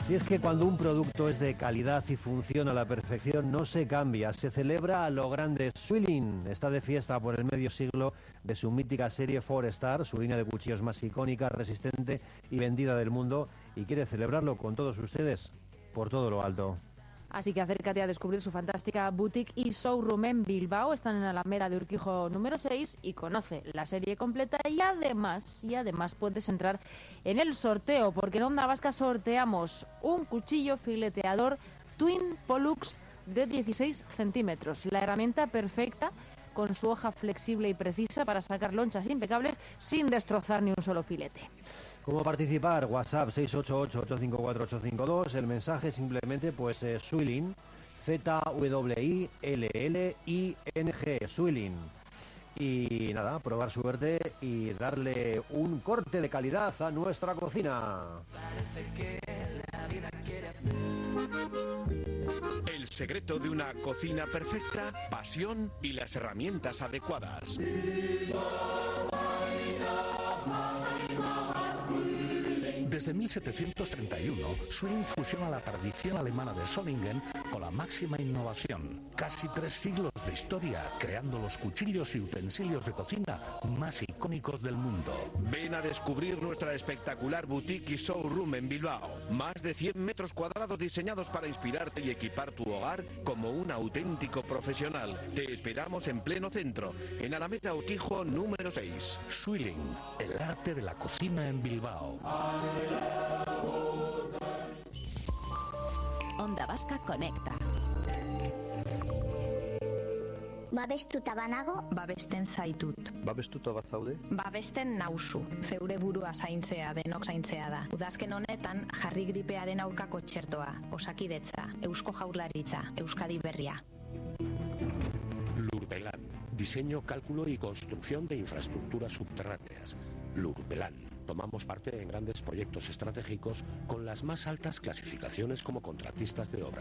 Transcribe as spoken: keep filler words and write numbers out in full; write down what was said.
Si es que cuando un producto es de calidad y funciona a la perfección, no se cambia, se celebra a lo grande. Swilling está de fiesta por el medio siglo de su mítica serie Four Star, su línea de cuchillos más icónica, resistente y vendida del mundo, y quiere celebrarlo con todos ustedes por todo lo alto. Así que acércate a descubrir su fantástica boutique y showroom en Bilbao. Están en Alameda de Urquijo número seis y conoce la serie completa y además, y además puedes entrar en el sorteo, porque en Onda Vasca sorteamos un cuchillo fileteador Twin Pollux de dieciséis centímetros. La herramienta perfecta con su hoja flexible y precisa para sacar lonchas impecables sin destrozar ni un solo filete. ¿Cómo participar? WhatsApp seis ocho ocho, ocho cinco cuatro, ocho cinco dos. El mensaje simplemente, pues, eh, Swilling, Z W I L L I N G, Swilling. Y nada, probar suerte y darle un corte de calidad a nuestra cocina. Parece que la vida quiere hacer. El secreto de una cocina perfecta, pasión y las herramientas adecuadas. Desde mil setecientos treinta y uno, Swilling fusiona la tradición alemana de Solingen con la máxima innovación. Casi tres siglos de historia, creando los cuchillos y utensilios de cocina más icónicos del mundo. Ven a descubrir nuestra espectacular boutique y showroom en Bilbao. Más de cien metros cuadrados diseñados para inspirarte y equipar tu hogar como un auténtico profesional. Te esperamos en pleno centro, en Alameda Urquijo número seis. Swilling, el arte de la cocina en Bilbao. Onda Vasca Conecta. Babestuta banago, babesten zaitut. Babestuta bazaude? Babesten nauzu. Zeure burua zaintzea, denok zaintzea da. Udazken honetan, jarri gripearen aurkako txertoa, osakidetza, Eusko Jaurlaritza, Euskadi Berria. Lurpelan, diseño, cálculo y construcción de infraestructuras subterráneas. Lurpelan. Tomamos parte en grandes proyectos estratégicos con las más altas clasificaciones como contratistas de obra.